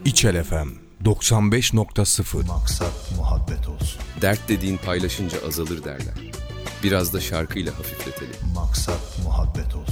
İçel FM 95.0. Maksat muhabbet olsun. Dert dediğin paylaşınca azalır derler. Biraz da şarkıyla hafifletelim. Maksat muhabbet olsun.